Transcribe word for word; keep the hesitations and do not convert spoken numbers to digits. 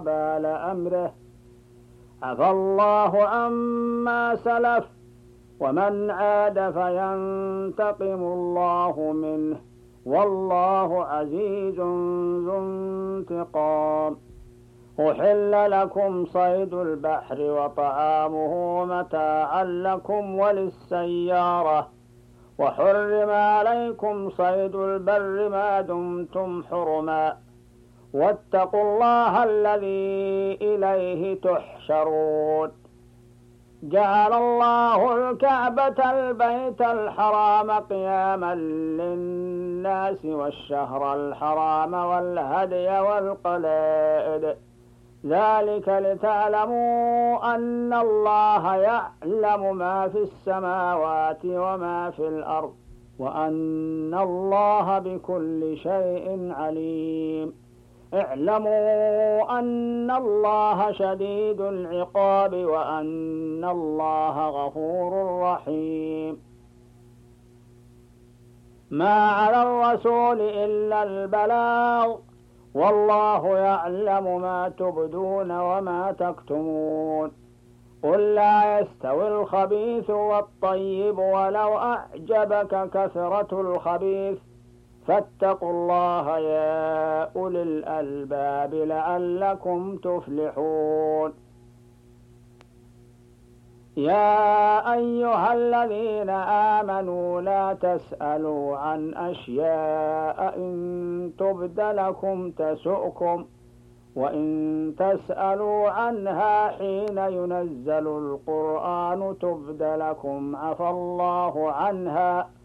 وبال أمره. عفى الله عما سلف ومن عاد فينتقم الله منه والله عزيز ذو انتقام. أحل لكم صيد البحر وطعامه متاعا لكم وللسيارة وحرم عليكم صيد البر ما دمتم حرما واتقوا الله الذي إليه تحشرون. جعل الله الكعبة البيت الحرام قياما للناس والشهر الحرام والهدي والقلائد ذلك لتعلموا أن الله يعلم ما في السماوات وما في الأرض وأن الله بكل شيء عليم. اعلموا أن الله شديد العقاب وأن الله غفور رحيم. ما على الرسول إلا البلاغ والله يعلم ما تبدون وما تكتمون. قل لا يستوي الخبيث والطيب ولو أعجبك كثرة الخبيث فاتقوا الله يا أولي الألباب لعلكم تفلحون. يا أيها الذين آمنوا لا تسألوا عن أشياء إن تبد لكم تسؤكم وإن تسألوا عنها حين ينزل القرآن تبد لكم عفى الله عنها